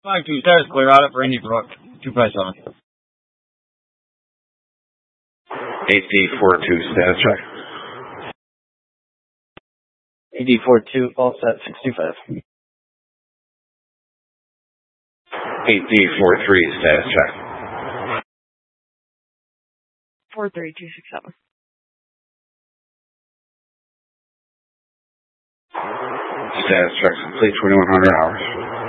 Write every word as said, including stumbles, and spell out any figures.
Five two stars, clear out for Indy Brook. Two five seven. eight D four two, status check. eight D four two, all set, sixty-five. eight D four three, status check. four three two six seven. Status check complete, twenty-one hundred hours.